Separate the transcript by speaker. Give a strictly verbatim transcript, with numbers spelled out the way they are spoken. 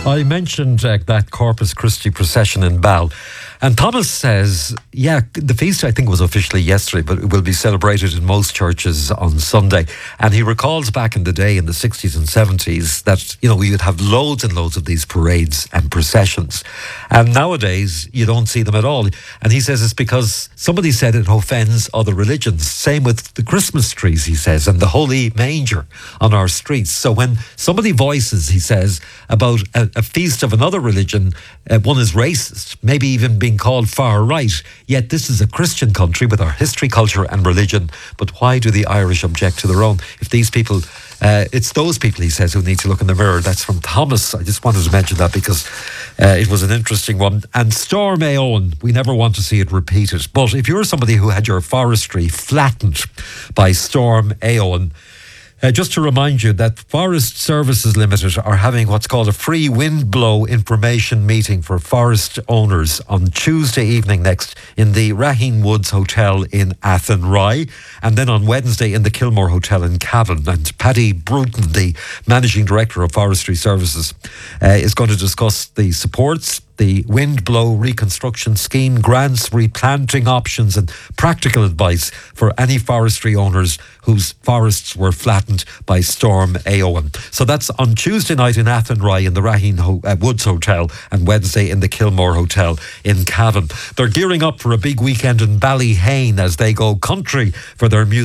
Speaker 1: I mentioned uh, that Corpus Christi procession in Bal, and Thomas says, yeah, the feast I think was officially yesterday, but it will be celebrated in most churches on Sunday. And he recalls back in the day in the sixties and seventies that, you know, we would have loads and loads of these parades and processions. And nowadays, you don't see them at all. And he says it's because somebody said it offends other religions. Same with the Christmas trees, he says, and the holy manger on our streets. So when somebody voices, he says, about a, a feast of another religion, uh, one is racist, maybe even being called far right. Yet this is a Christian country with our history, culture and religion. But why do the Irish object to their own? If these people, uh, it's those people, he says, who need to look in the mirror. That's from Thomas. I just wanted to mention that because uh, it was an interesting one. And Storm Éowyn, we never want to see it repeated. But if you're somebody who had your forestry flattened by Storm Éowyn, Uh, just to remind you that Forest Services Limited are having what's called a free windblow information meeting for forest owners on Tuesday evening next in the Raheen Woods Hotel in Athenry, and then on Wednesday in the Kilmore Hotel in Cavan. And Paddy Bruton, the Managing Director of Forestry Services, uh, is going to discuss the supports, the windblow reconstruction scheme, grants, replanting options and practical advice for any forestry owners whose forests were flattened by Storm Éowyn. So that's on Tuesday night in Athenry in the Raheen Ho- uh, Woods Hotel and Wednesday in the Kilmore Hotel in Cavan. They're gearing up for a big weekend in Ballyhane as they go country for their music.